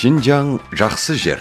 Шинжаң жақсы жер.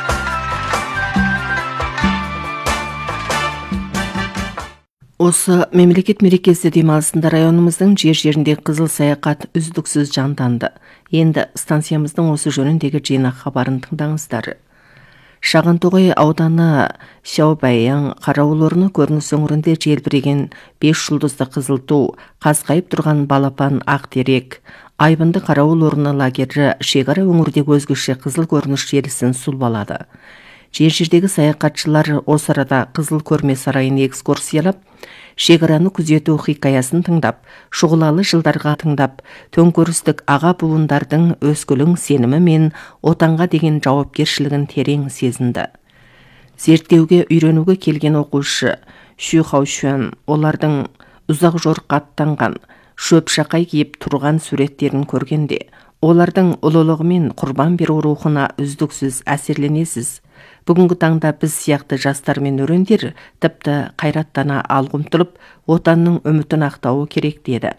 Осы мемлекет мерекесі демалысында районымыздың жер-жерінде қызыл саяхат үздіксіз жанданды. Енді станциямыздың осы жөніндегі жинақ хабарын тыңдаңыздар. Шағантоғай ауданы Шаубаяң қарауыл орны көрініс өңірінде желбіреген 5 жұлдызды қызыл ту, қасқайып тұрған балапан ақтерек, айбынды қарауыл орны лагері шекара өңірдегі өзгеше қызыл көрініс желісін сұлбалады. Жер-жердегі саяхатшылар осы арада қызыл көрме сарайын экскурсиялап, шекараны күзету хикаясын тыңдап, шұғылалы жылдарға тыңдап, төңкерістік аға буындардың өскелең сенімі мен отанға деген жауапкершілігін терең сезінді. Зерттеуге, үйренуге келген оқушы Шү Хаушуан олардың ұзақ жорыққа аттанған, шөп шақай киіп тұрған суреттерін көргенде, олардың ұлылығы мен құрбан беру рухына үздіксіз әсерленесіз. Бүгінгі таңда біз сияқты жастар мен өрендер тіпті қайраттана алға ұмтылып, отанның үмітін ақтауы керек деді.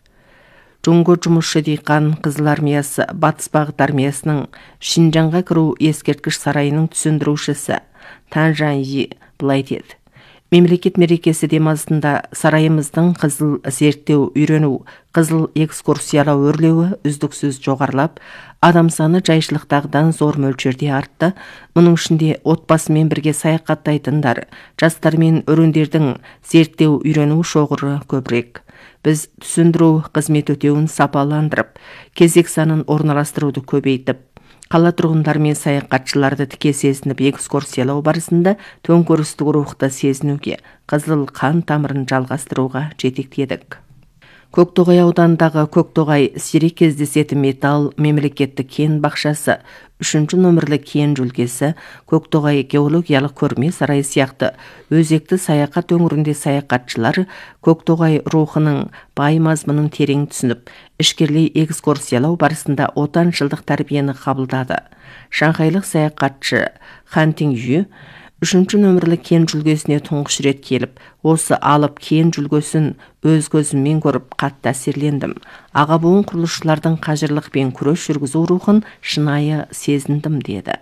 Жұңғы жұмысшы диқан қызыл армиясы батыс бағыт армиясының Шинжаңға кіру ескерткіш сарайының түсіндірушісі Танжан Йи былай деді. Мемлекет мерекесі демалысында сарайымыздың қызыл зерттеу, үйрену, қызыл экскурсиялау өрлеуі үздіксіз жоғарылап, адам саны жайшылықтағыдан зор мөлшерде артты. Мұның ішінде отбасымен бірге саяхаттайтындар, жастар мен өрендердің зерттеу, үйрену шоғыры көбірек. Біз түсіндіру қызмет өтеуін сапаландырып, кезек санын орналастыруды көбейтіп, қала тұрғындар мен саяхатшыларды тіке сезініп экскурсиялау барысында төңкерістік рухты сезінуге, қызыл қан тамырын жалғастыруға жетектедік. Көктоғай аудандағы Көктоғай сирек кездесетін металл мемлекеттік кен бақшасы, 3 нөмірлі кен жүлгесі, Көктоғай геологиялық көрме сарайы сияқты өзекті саяхат өңірінде саяхатшылар Көктоғай рухының бай мазмұнын терең түсініп, ішкерлей экскурсиялау барысында отаншылдық тәрбиені қабылдады. Шанхайлық саяхатшы Хан Тинgyue 3 нөмірлі кен жүлгесіне тұңғыш рет келіп, осы алып кен жүлгесін өз көзіммен көріп қатты әсерлендім. Аға буын құрылысшылардың қажырлық пен күрес жүргізу рухын шынайы сезіндім деді.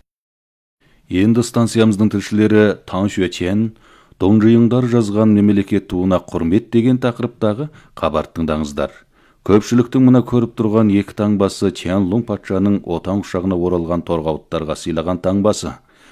Енді станциямыздың тілшілері Таң Шуечен Доңжиыңдар жазған мемлекет туына құрмет деген тақырыптағы хабар тыңдаңыздар. Көпшіліктің мына көріп тұрған екі таңбасы Чянлун патшаның отан құшағына оралған торғауыттарға сыйлаған таңбасы.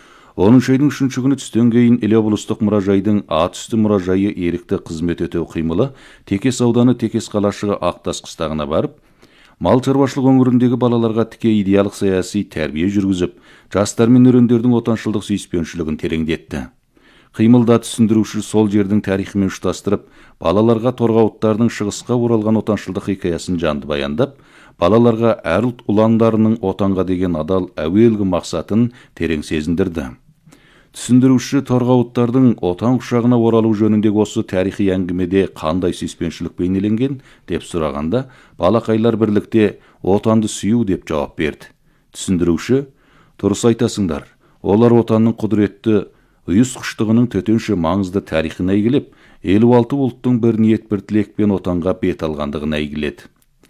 10 айдың 3 күні түстен кейін Іле облыстық мұражайдың ат үсті мұражайы ерікті қызмет өтеу қимылы Текес ауданы Текес қалашығы Ақтас қыстағына барып, мал шаруашылық өңіріндегі балаларға тіке идеялық саяси тәрбие жүргізіп, жастар мен өрендердің отаншылдық сүйіспеншілігін тереңдетті. Қимылда түсіндіруші сол жердің тарихымен ұштастырып, балаларға торғауыттардың шығысқа оралған отаншылдық хикаясын жанды баяндап, балаларға әр ұлт ұландарының отанға деген адал әуелгі мақсатын терең сезіндірді. Түсіндіруші торғауыттардың отан құшағына оралу жөніндегі осы тарихи әңгімеде қандай сүйіспеншілік бейнеленген деп сұрағанда, балақайлар бірлікте отанды сүю деп жауап берді. Түсіндіруші, дұрыс айтасыңдар, олар отанның құдіретті ұйыс құштығының төтенше маңызды тарихын әйгілеп, 56 ұлттың бір ниет бір тілекпен отанға бет алғандығын әйгіледі.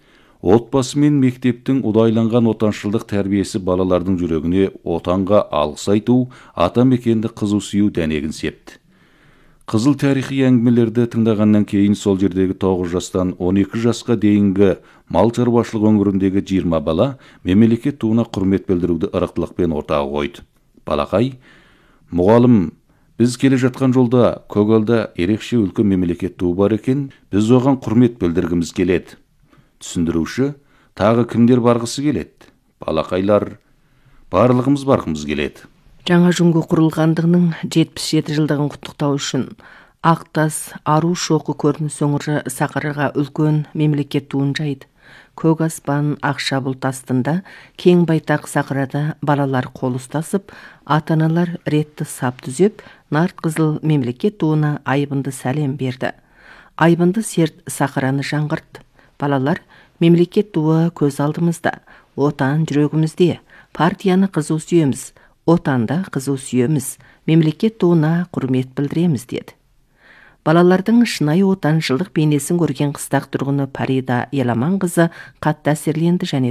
Отбасы мен мектептің ұдайланған отаншылдық тәрбиесі балалардың жүрегіне отанға алғыс айту, ата мекенді қызу сүю дәнегін септі. Қызыл тарихи әңгімелерді тыңдағаннан кейін сол жердегі 9 жастан 12 жасқа дейінгі мал шаруашылық өңіріндегі 20 бала мемлекет туына құрмет білдіруді ырықтылықпен ортаға қойды. Балақай, мұғалім, біз келе жатқан жолда көгалда ерекше үлкен мемлекет туы бар екен, біз оған құрмет білдіргіміз келеді. Түсіндіруші, тағы кімдер барғысы келеді? Балақайлар, барлығымыз барғымыз келеді. Жаңа жүңгі құрылғандығының 77 жылдығын құттықтау үшін Ақтас ару шоқы көрініс өңірі Сақараға үлкен мемлекет туын жайды. Көк аспан ақша бұлт астында кең байтақ Сақарада балалар қол ұстасып, ата-аналар ретті сап түзеп, нарт қызыл мемлекет туына айбынды сәлем берді. Айбынды серт Сақараны жаңғыртты. Балалар, мемлекет туы көз алдымызда, отан жүрегімізде, партияны қызу сүйеміз, отанда қызу сүйеміз, мемлекет туына құрмет білдіреміз деді. Балалардың шынайы отаншылдық бейнесін көрген қыстақ тұрғыны Парида Еламанқызы қатты әсерленді және